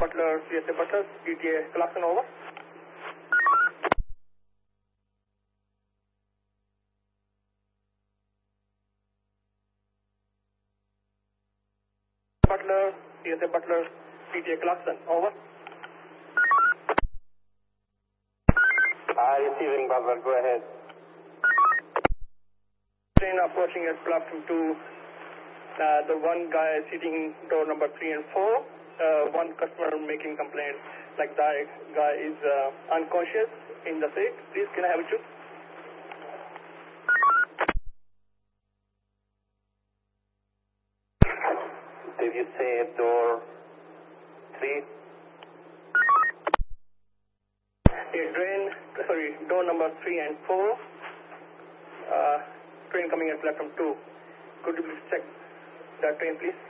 Butler, CSA Butler, ETA Clarkson, over. Butler, CSA Butler, ETA Clarkson, over. Receiving Butler, go ahead. Train approaching at platform 2. The one guy sitting in door number 3 and 4. One customer making complaint like that guy is unconscious in the seat. Please, can I have it too? Did you say door 3? Door number 3 and 4. Train coming at platform 2. Could you please check that train, please?